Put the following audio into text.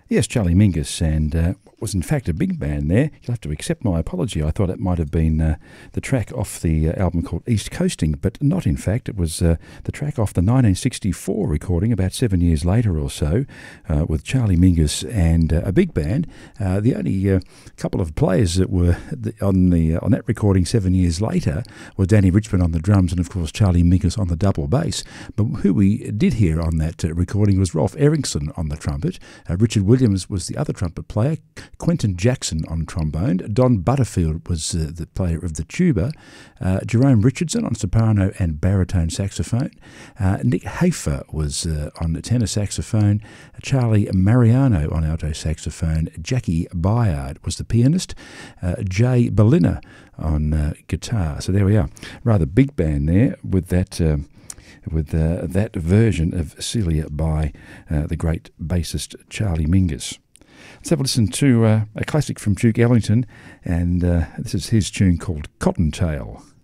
Yes, Charlie Mingus, and was in fact a big band there. You'll have to accept my apology. I thought it might have been the track off the album called East Coasting, but not in fact. It was the track off the 1964 recording, about 7 years later or so, with Charlie Mingus and a big band. The only couple of players that were on that recording 7 years later was Danny Richmond on the drums and, of course, Charlie Mingus on the double bass. But who we did hear on that recording was Rolf Eriksson on the trumpet, Richard Williams was the other trumpet player, Quentin Jackson on trombone, Don Butterfield was the player of the tuba, Jerome Richardson on soprano and baritone saxophone, Nick Hafer was on tenor saxophone, Charlie Mariano on alto saxophone, Jackie Byard was the pianist, Jay Berliner on guitar. So there we are. Rather big band there with that that version of Celia by the great bassist Charlie Mingus. Let's have a listen to a classic from Duke Ellington, and this is his tune called Cottontail.